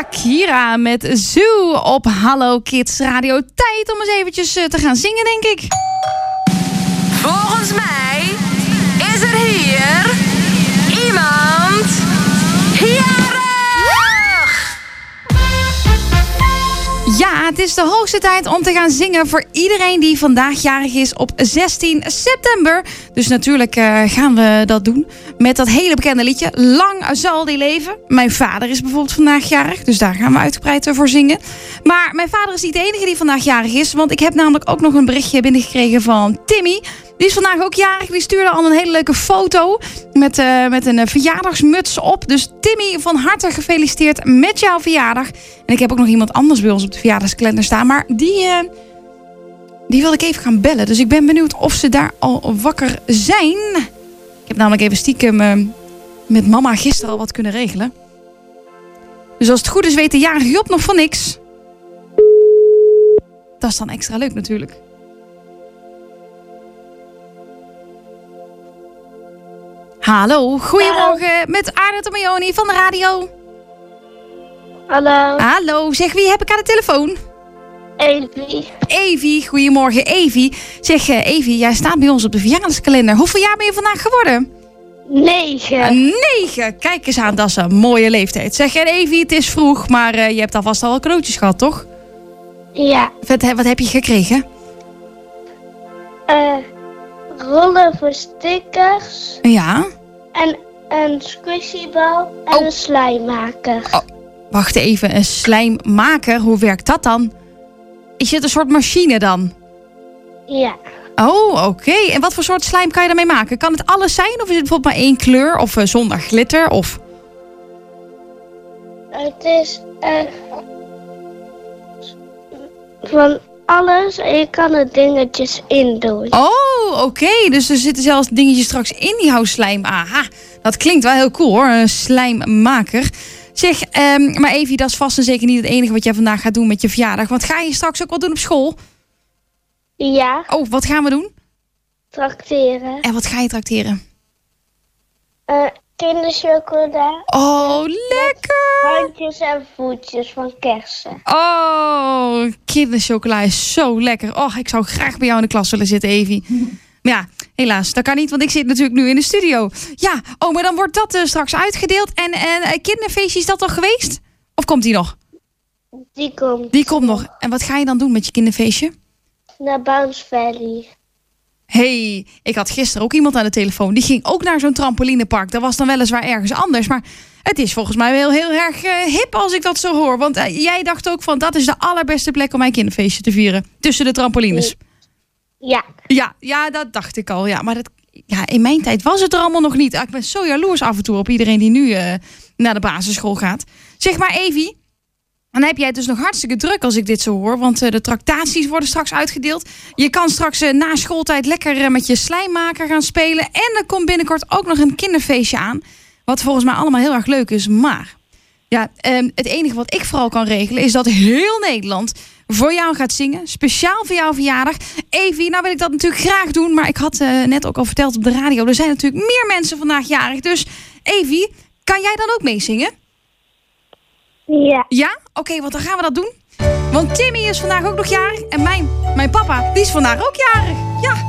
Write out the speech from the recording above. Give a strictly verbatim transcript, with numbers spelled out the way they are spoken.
Shakira met Zoo op Hallo Kids Radio. Tijd om eens eventjes te gaan zingen, denk ik. Volgens mij is er hier iemand jarig! Ja, het is de hoogste tijd om te gaan zingen voor iedereen die vandaag jarig is op zestien september. Dus natuurlijk uh, gaan we dat doen met dat hele bekende liedje. Lang zal die leven. Mijn vader is bijvoorbeeld vandaag jarig, dus daar gaan we uitgebreid voor zingen. Maar mijn vader is niet de enige die vandaag jarig is, want ik heb namelijk ook nog een berichtje binnengekregen van Timmy. Die is vandaag ook jarig. Die stuurde al een hele leuke foto met, uh, met een uh, verjaardagsmuts op. Dus Timmy, van harte gefeliciteerd met jouw verjaardag. En ik heb ook nog iemand anders bij ons op de verjaardagskalender staan. Maar die, uh, die wil ik even gaan bellen. Dus ik ben benieuwd of ze daar al wakker zijn. Ik heb namelijk even stiekem uh, met mama gisteren al wat kunnen regelen. Dus als het goed is weet de jarige Job nog van niks. Dat is dan extra leuk natuurlijk. Hallo, goedemorgen Hallo. Met Arne Tomioni van de radio. Hallo. Hallo, zeg, wie heb ik aan de telefoon? Evie. Evie, goedemorgen Evie. Zeg, uh, Evie, jij staat bij ons op de verjaardagskalender. Hoeveel jaar ben je vandaag geworden? Negen. Uh, negen, kijk eens aan, dat is een mooie leeftijd. Zeg, en Evie, het is vroeg, maar uh, je hebt alvast al wel cadeautjes gehad, toch? Ja. Wat, wat heb je gekregen? Eh... Uh. Rollen voor stickers. Ja. En een squishybal en oh. een slijmmaker. Oh, wacht even, een slijmmaker, hoe werkt dat dan? Is het een soort machine dan? Ja. Oh, oké. Okay. En wat voor soort slijm kan je daarmee maken? Kan het alles zijn of is het bijvoorbeeld maar één kleur of uh, zonder glitter? Of... Het is uh, van alles en je kan er dingetjes in doen. Oh, oké. Okay. Dus er zitten zelfs dingetjes straks in die houtslijm. Aha, dat klinkt wel heel cool hoor, een slijmmaker. Zeg, um, maar Evie, dat is vast en zeker niet het enige wat jij vandaag gaat doen met je verjaardag. Want ga je straks ook wat doen op school? Ja. Oh, wat gaan we doen? Trakteren. En wat ga je trakteren? Uh, kinderchocola. Oh, lekker! Handjes en voetjes van kersen. Oh, kinderchocola is zo lekker. Oh, ik zou graag bij jou in de klas willen zitten, Evie. Maar ja, helaas, dat kan niet, want ik zit natuurlijk nu in de studio. Ja, oh, maar dan wordt dat uh, straks uitgedeeld. En, en uh, kinderfeestje, is dat toch geweest? Of komt die nog? Die komt. Die komt nog. En wat ga je dan doen met je kinderfeestje? Naar Bounce Valley. Hey, ik had gisteren ook iemand aan de telefoon. Die ging ook naar zo'n trampolinepark. Dat was dan weliswaar ergens anders. Maar het is volgens mij wel heel erg uh, hip als ik dat zo hoor. Want uh, jij dacht ook van, dat is de allerbeste plek om mijn kinderfeestje te vieren. Tussen de trampolines. Ja. Ja, ja, dat dacht ik al. Ja, maar dat, ja, in mijn tijd was het er allemaal nog niet. Ik ben zo jaloers af en toe op iedereen die nu uh, naar de basisschool gaat. Zeg maar, Evie. Dan heb jij het dus nog hartstikke druk als ik dit zo hoor. Want uh, de tractaties worden straks uitgedeeld. Je kan straks uh, na schooltijd lekker uh, met je slijmmaker gaan spelen. En er komt binnenkort ook nog een kinderfeestje aan. Wat volgens mij allemaal heel erg leuk is. Maar ja, um, het enige wat ik vooral kan regelen is dat heel Nederland voor jou gaat zingen. Speciaal voor jouw verjaardag. Evie, nou wil ik dat natuurlijk graag doen. Maar ik had uh, net ook al verteld op de radio. Er zijn natuurlijk meer mensen vandaag jarig. Dus Evie, kan jij dan ook meezingen? Ja. Ja? Oké, okay, want dan gaan we dat doen. Want Timmy is vandaag ook nog jarig. En mijn, mijn papa, die is vandaag ook jarig. Ja.